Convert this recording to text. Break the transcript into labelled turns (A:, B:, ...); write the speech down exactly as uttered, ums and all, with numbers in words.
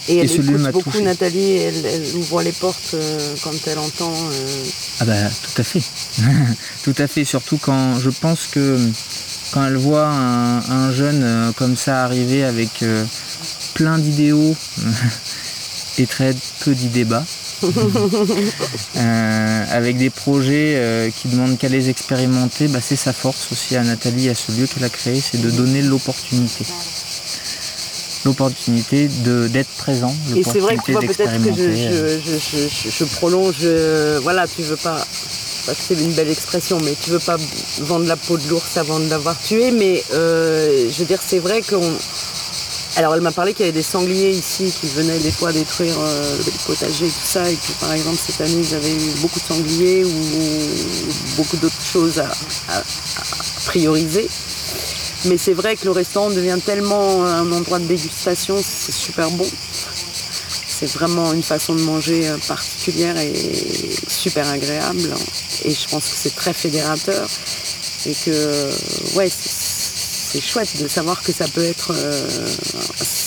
A: Et elle
B: et celui
A: écoute
B: m'a
A: beaucoup,
B: touché.
A: Nathalie, elle, elle ouvre les portes euh, quand elle entend. Euh...
B: Ah bah tout à fait. Tout à fait, surtout quand je pense que quand elle voit un, un jeune euh, comme ça arriver avec euh, plein d'idéaux et très peu d'idées bas, euh, avec des projets euh, qui demandent qu'à les expérimenter, bah, c'est sa force aussi à Nathalie, à ce lieu qu'elle a créé, c'est de donner l'opportunité. L'opportunité de, d'être présent,
A: Et c'est vrai que tu
B: l'opportunité
A: vois, peut-être que je,
B: d'expérimenter.
A: je, je, je, je prolonge, euh, voilà, tu veux pas, parce que c'est une belle expression, mais tu veux pas vendre la peau de l'ours avant de l'avoir tué, mais euh, je veux dire, c'est vrai qu'on... Alors elle m'a parlé qu'il y avait des sangliers ici qui venaient des fois détruire euh, le potager et tout ça, et que par exemple cette année ils avaient eu beaucoup de sangliers ou beaucoup d'autres choses à, à, à prioriser. Mais c'est vrai que le restaurant devient tellement un endroit de dégustation, c'est super bon. C'est vraiment une façon de manger particulière et super agréable. Et je pense que c'est très fédérateur. Et que, ouais, c'est, c'est chouette de savoir que ça peut être... Euh,